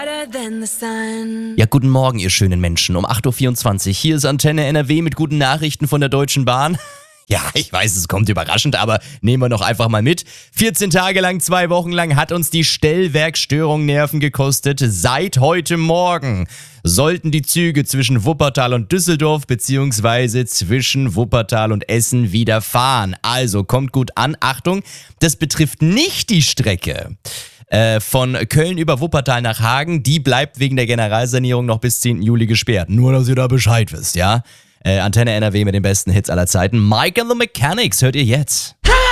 Ja, guten Morgen, ihr schönen Menschen. Um 8.24 Uhr. Hier ist Antenne NRW mit guten Nachrichten von der Deutschen Bahn. Ja, ich weiß, es kommt überraschend, aber nehmen wir doch einfach mal mit. 14 Tage lang, 2 Wochen lang hat uns die Stellwerkstörung Nerven gekostet. Seit heute Morgen sollten die Züge zwischen Wuppertal und Düsseldorf bzw. zwischen Wuppertal und Essen wieder fahren. Also kommt gut an. Achtung, das betrifft nicht die Strecke von Köln über Wuppertal nach Hagen. Die bleibt wegen der Generalsanierung noch bis 10. Juli gesperrt. Nur, dass ihr da Bescheid wisst, ja? Antenne NRW mit den besten Hits aller Zeiten. Mike and the Mechanics hört ihr jetzt.